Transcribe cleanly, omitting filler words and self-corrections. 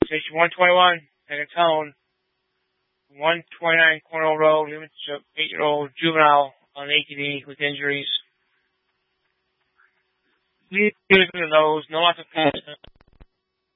Station 121, Megatone, 129 Cornell Road, limits of 8-year-old juvenile on ATV with injuries. Leave the nose, no loss of consciousness.